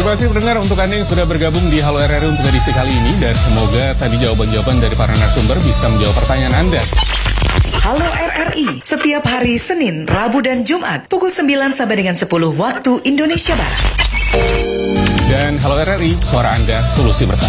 kasih pendengar untuk Anda yang sudah bergabung di Halo RRI untuk edisi kali ini. Dan semoga tadi jawaban-jawaban dari para narasumber bisa menjawab pertanyaan Anda. Halo RRI, setiap hari Senin, Rabu, dan Jumat, pukul 9 sampai dengan 10 waktu Indonesia Barat. Dan Halo RRI, suara Anda, solusi bersama.